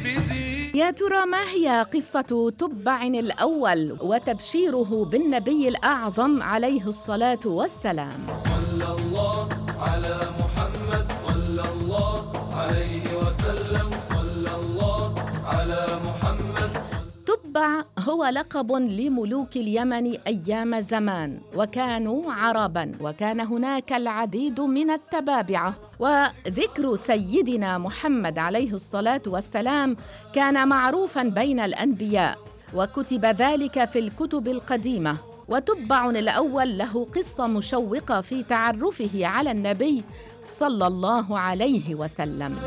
يا ترى ما هي قصة تبع الأول وتبشيره بالنبي الأعظم عليه الصلاة والسلام؟ صلى الله على محمد صلى الله عليه وسلم صلى الله على محمد. تبع هو لقب لملوك اليمن أيام زمان، وكانوا عرباً، وكان هناك العديد من التبابعة. وذكر سيدنا محمد عليه الصلاة والسلام كان معروفاً بين الأنبياء، وكتب ذلك في الكتب القديمة. وتبع الأول له قصة مشوقة في تعرفه على النبي صلى الله عليه وسلم.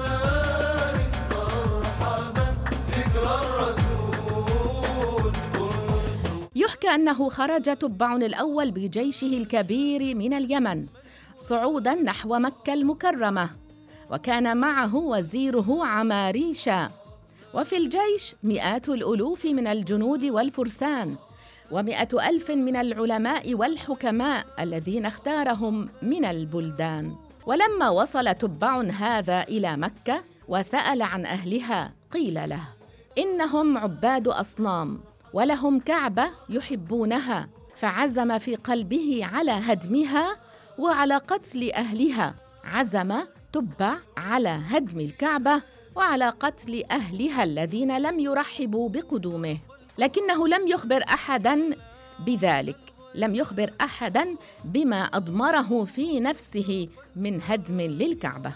يحكى أنه خرج تبع الأول بجيشه الكبير من اليمن صعوداً نحو مكة المكرمة، وكان معه وزيره عماريشا، وفي الجيش مئات الألوف من الجنود والفرسان، و100 ألف من العلماء والحكماء الذين اختارهم من البلدان. ولما وصل تبع هذا إلى مكة وسأل عن أهلها، قيل له إنهم عباد أصنام، ولهم كعبة يحبونها، فعزم في قلبه على هدمها وعلى قتل أهلها. عزم تبع على هدم الكعبة وعلى قتل أهلها الذين لم يرحبوا بقدومه، لكنه لم يخبر أحداً بذلك، لم يخبر أحداً بما أضمره في نفسه من هدم للكعبة.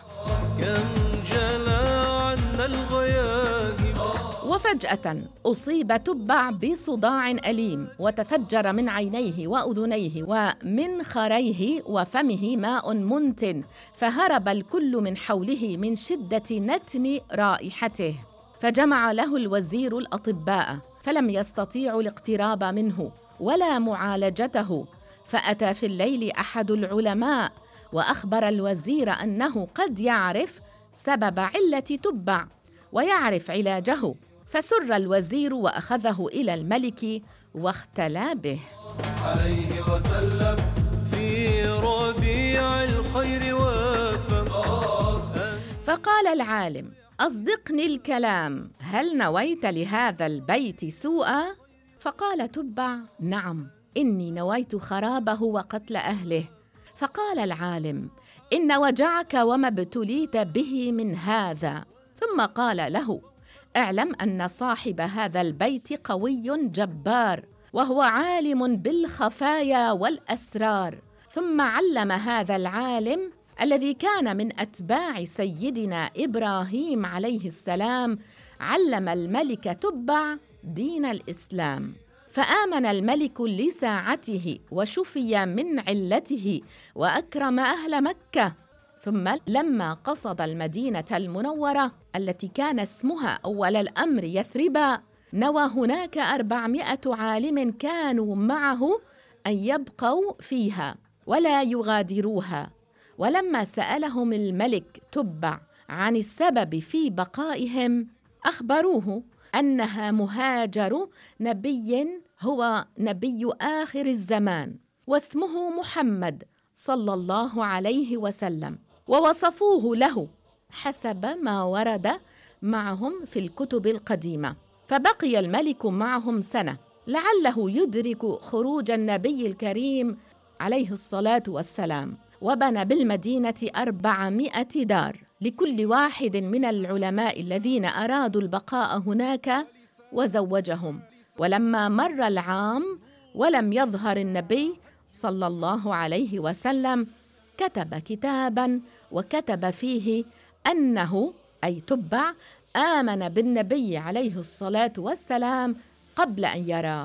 وفجأة أصيب تبع بصداع أليم، وتفجر من عينيه وأذنيه ومن خريه وفمه ماء منتن، فهرب الكل من حوله من شدة نتن رائحته. فجمع له الوزير الأطباء، فلم يستطيعوا الاقتراب منه ولا معالجته. فأتى في الليل أحد العلماء وأخبر الوزير أنه قد يعرف سبب علة تبع ويعرف علاجه. فسر الوزير وأخذه إلى الملك واختلى به عليه وسلم في ربيع الخير فقال العالم: أصدقني الكلام، هل نويت لهذا البيت سوءا؟ فقال تبع: نعم، إني نويت خرابه وقتل أهله. فقال العالم: إن وجعك وما ابتليت به من هذا. ثم قال له: اعلم أن صاحب هذا البيت قوي جبار، وهو عالم بالخفايا والأسرار. ثم علم هذا العالم الذي كان من أتباع سيدنا إبراهيم عليه السلام، علم الملك تبع دين الإسلام، فآمن الملك لساعته وشفي من علته وأكرم أهل مكة. ثم لما قصد المدينة المنورة التي كان اسمها أول الأمر يثربا، نوى هناك 400 عالم كانوا معه أن يبقوا فيها ولا يغادروها. ولما سألهم الملك تبع عن السبب في بقائهم، أخبروه أنها مهاجر نبي هو نبي آخر الزمان، واسمه محمد صلى الله عليه وسلم، ووصفوه له حسب ما ورد معهم في الكتب القديمة. فبقي الملك معهم سنة لعله يدرك خروج النبي الكريم عليه الصلاة والسلام، وبنى بالمدينة 400 دار لكل واحد من العلماء الذين أرادوا البقاء هناك، وزوجهم. ولما مر العام ولم يظهر النبي صلى الله عليه وسلم، كتب كتاباً وكتب فيه أنه أي تبع آمن بالنبي عليه الصلاة والسلام قبل أن يراه،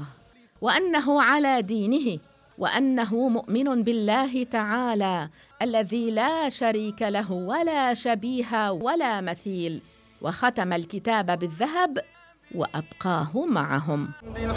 وأنه على دينه، وأنه مؤمن بالله تعالى الذي لا شريك له ولا شبيه ولا مثيل. وختم الكتاب بالذهب وأبقاه معهم.